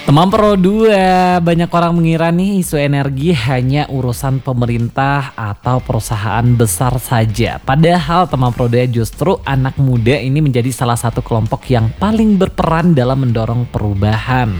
Teman Pro 2, banyak orang mengira nih isu energi hanya urusan pemerintah atau perusahaan besar saja. Padahal teman Pro 2 justru anak muda ini menjadi salah satu kelompok yang paling berperan dalam mendorong perubahan.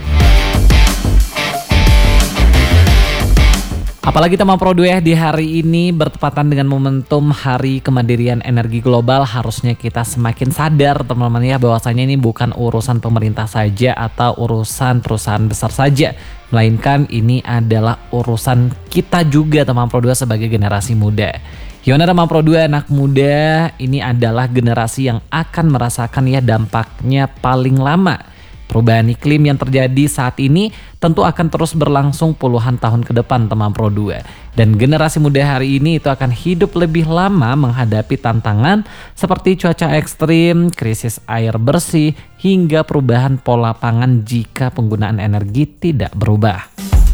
Apalagi teman Pro 2 di hari ini bertepatan dengan momentum Hari Kemandirian Energi Global, harusnya kita semakin sadar teman-teman ya bahwasanya ini bukan urusan pemerintah saja atau urusan perusahaan besar saja, melainkan ini adalah urusan kita juga teman Pro 2 sebagai generasi muda. Gimana teman Pro 2, anak muda ini adalah generasi yang akan merasakan ya dampaknya paling lama. Perubahan iklim yang terjadi saat ini tentu akan terus berlangsung puluhan tahun ke depan teman Pro 2. Dan generasi muda hari ini itu akan hidup lebih lama menghadapi tantangan seperti cuaca ekstrim, krisis air bersih, hingga perubahan pola pangan jika penggunaan energi tidak berubah.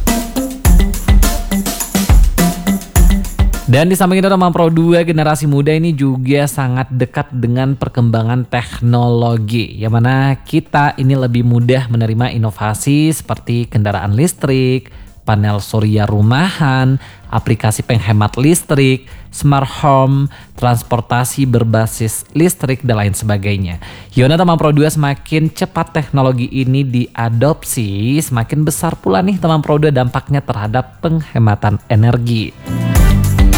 Dan di samping itu teman Pro 2, generasi muda ini juga sangat dekat dengan perkembangan teknologi, yang mana kita ini lebih mudah menerima inovasi seperti kendaraan listrik, panel surya rumahan, aplikasi penghemat listrik, smart home, transportasi berbasis listrik, dan lain sebagainya. Yona teman Pro 2, semakin cepat teknologi ini diadopsi, semakin besar pula nih teman Pro 2 dampaknya terhadap penghematan energi.